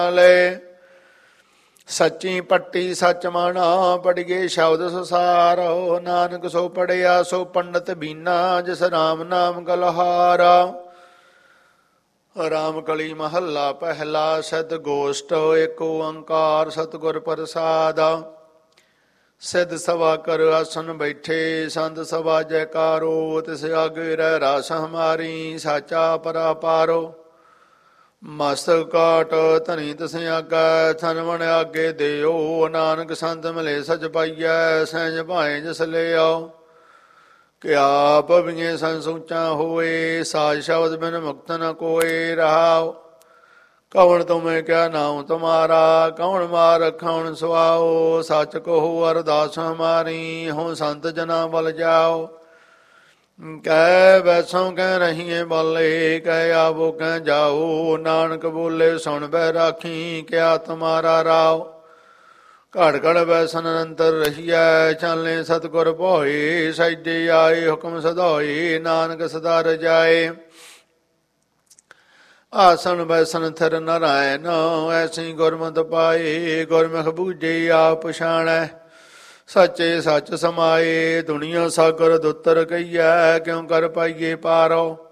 ਲੈ। ਸੱਚੀ ਪੱਟੀ ਸੱਚ ਮਾਣਾ ਪੜੀਏ ਸ਼ਬਦ ਸੁਸਾਰੋ। ਨਾਨਕ ਸੋ ਪੜਿਆ ਸੋ ਪੰਡਤ ਬੀਨਾ ਜਿਸ ਰਾਮ ਨਾਮ ਗਲਹਾਰਾ। ਰਾਮ ਕਲੀ ਮਹੱਲਾ ਪਹਿਲਾ। ਸਤ ਗੋਸ਼ਟ ਏਕ ਓੰਕਾਰ ਸਤਿਗੁਰ ਪ੍ਰਸਾਦ। ਸਿੱਧ ਸਭਾ ਕਰ ਆਸਨ ਬੈਠੇ ਸੰਤ ਸਭਾ ਜੈਕਾਰੋ। ਤਿਸ ਆਗੇ ਰਹਿ ਰਾਸ ਹਮਾਰੀ ਸਾਚਾ ਪਰਾਪਾਰੋ। ਮਸਤਕ ਕਾਟ ਧਨੀ ਤਿਸ ਆਗੈ ਥਨ ਮਨ ਆਗੇ ਦਿਓ। ਨਾਨਕ ਸੰਤ ਮਿਲੇ ਸਚ ਪਾਈਐ ਸਹਿਜ ਭਾਏ ਜਿਸ ਲੈ ਆਓ। ਕਿਆ ਪਵੀਏ ਸੰਸੂਚਾ ਹੋਏ ਸਾਜ ਸ਼ਬਦ ਬਿਨ ਮੁਕਤ ਨ ਕੋਏ ਰਹਾਓ। ਕਵਣ ਤੁਮੇ ਕਿਆ ਨਾਮ ਤੁਮਾਰਾ ਕਵਣ ਮਾਰ ਕਵਣ ਸੁਆਓ। ਸੱਚ ਕਹੋ ਅਰਦਾਸ ਹਮਾਰੀ ਹੋ ਸੰਤ ਜਨਾ ਬਲ ਜਾਓ। ਕਹਿ ਵੈਸੋਂ ਕਹਿ ਰਹੀਏ ਬੋਲੇ ਕਹਿ ਆਵੋ ਕਹਿ ਜਾਓ। ਨਾਨਕ ਬੋਲੇ ਸੁਣ ਬੈ ਰਾਖੀ ਕਿਆ ਤੁਮਾਰਾ ਰਾਓ। ਘੜ ਘੜ ਵੈਸਨ ਅੰਤਰ ਰਹੀਐ ਚਾਲੇ ਸਤਿਗੁਰ ਭੋਏ। ਸੈਜੇ ਆਏ ਹੁਕਮ ਸਧੋਏ ਨਾਨਕ ਸਦਾ ਰਜਾਏ। ਆਸਣ ਬੈਸਨ ਥਿਰ ਨਾਰਾਇਣ ਐਸੀ ਗੁਰਮਤਿ ਪਾਏ। ਗੁਰਮੁਖ ਬੂਝੇ ਆਪ ਪਛਾਣੈ ਸੱਚੇ ਸੱਚ ਸਮਾਏ। ਦੁਨੀਆ ਸਾਗਰ ਦੁੱਤਰ ਕਹੀਐ ਕਿਉ ਕਰ ਪਾਈਏ ਪਾਰੋ।